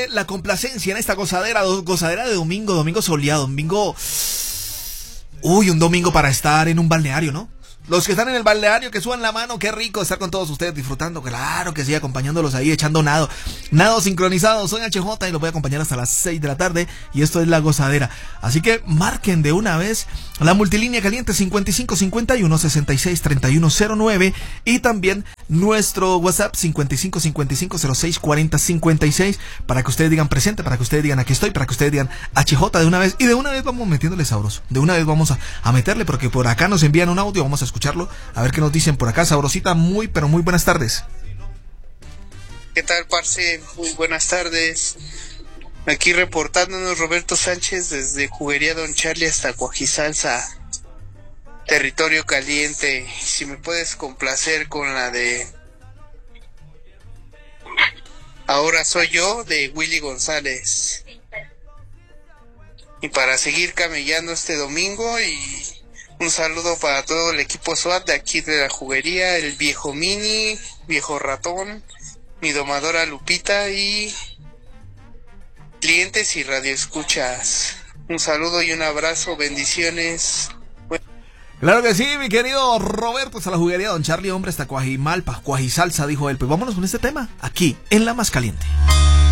la complacencia en esta gozadera de domingo soleado, un domingo para estar en un balneario, ¿no? Los que están en el balneario, que suban la mano, qué rico estar con todos ustedes disfrutando, claro que sí, acompañándolos ahí, echando nado sincronizado. Soy HJ y los voy a acompañar hasta las 6 de la tarde y esto es La Gozadera. Así que marquen de una vez la multilínea caliente 5551-663109 y también nuestro WhatsApp 5555064056 para que ustedes digan presente, para que ustedes digan aquí estoy, para que ustedes digan HJ de una vez y de una vez vamos metiéndole sabroso, de una vez vamos a meterle porque por acá nos envían un audio, vamos a escucharlo, a ver qué nos dicen por acá. Sabrosita, pero muy buenas tardes. ¿Qué tal, parce? Muy buenas tardes. Aquí reportándonos Roberto Sánchez desde Juguería Don Charlie hasta Cuajisalsa, territorio caliente. Si me puedes complacer con la de Ahora Soy Yo de Willy González. Y para seguir camellando este domingo, y un saludo para todo el equipo SWAT de aquí de la juguería, el viejo Mini, viejo ratón, mi domadora Lupita y clientes y radioescuchas. Un saludo y un abrazo, bendiciones. Claro que sí, mi querido Roberto, hasta la juguería Don Charlie, hombre, hasta Cuajimalpa, Cuajisalsa, dijo él. Pues vámonos con este tema, aquí, en La Más Caliente.